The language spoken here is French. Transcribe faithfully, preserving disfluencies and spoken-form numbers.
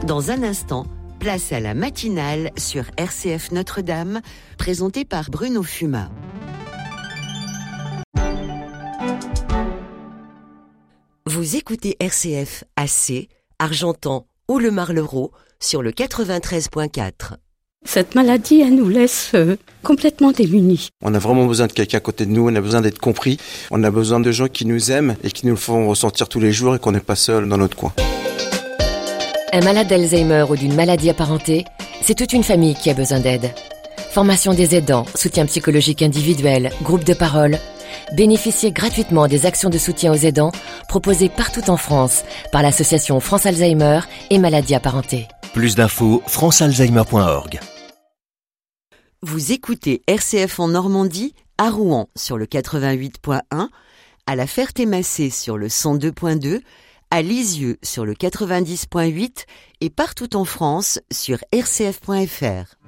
Dans un instant, place à la matinale sur R C F Notre-Dame, présentée par Bruno Fumat. Vous écoutez R C F à C, Argentan ou le Marlereau sur le quatre-vingt-treize virgule quatre. Cette maladie, elle nous laisse euh, complètement démunis. On a vraiment besoin de quelqu'un à côté de nous, on a besoin d'être compris, on a besoin de gens qui nous aiment et qui nous le font ressentir tous les jours et qu'on n'est pas seul dans notre coin. Un malade d'Alzheimer ou d'une maladie apparentée, c'est toute une famille qui a besoin d'aide. Formation des aidants, soutien psychologique individuel, groupe de parole. Bénéficiez gratuitement des actions de soutien aux aidants proposées partout en France par l'association France Alzheimer et maladies apparentées. Plus d'infos, france alzheimer point org. Vous écoutez R C F en Normandie, à Rouen sur le quatre-vingt-huit virgule un, à la Ferté-Massé sur le cent deux virgule deux, à Lisieux sur le quatre-vingt-dix virgule huit et partout en France sur r c f point f r.